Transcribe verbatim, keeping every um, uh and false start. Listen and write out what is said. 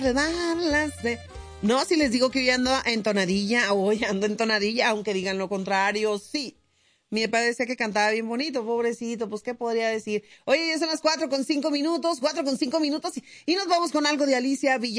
darlas de... No, si les digo que hoy ando en tonadilla, hoy ando en tonadilla, aunque digan lo contrario, sí. Mi papá decía que cantaba bien bonito, pobrecito, pues ¿qué podría decir? Oye, ya son las cuatro con cinco minutos, cuatro con cinco minutos, y, y nos vamos con algo de Alicia Villar.